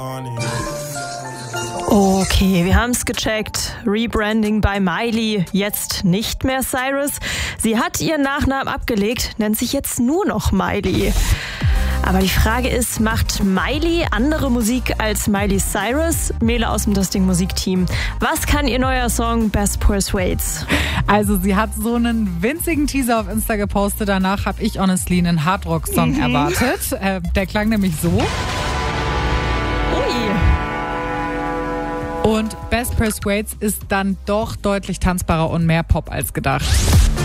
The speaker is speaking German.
Okay, wir haben es gecheckt. Rebranding bei Miley, jetzt nicht mehr Cyrus. Sie hat ihren Nachnamen abgelegt, nennt sich jetzt nur noch Miley. Aber die Frage ist, macht Miley andere Musik als Miley Cyrus? Mele aus dem Das Ding Musikteam. Was kann ihr neuer Song Best Persuades? Also sie hat so einen winzigen Teaser auf Insta gepostet. Danach habe ich honestly einen Hardrock-Song erwartet. Der klang nämlich so. Ui. Und Best Persuades ist dann doch deutlich tanzbarer und mehr Pop als gedacht.